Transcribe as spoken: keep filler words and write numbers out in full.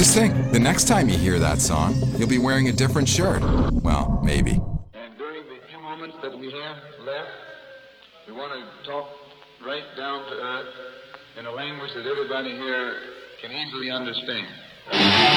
Just think, the next time you hear that song, you'll be wearing a different shirt. Well, maybe. And during the few moments that we have left, we want to talk right down to earth in a language that everybody here can easily understand.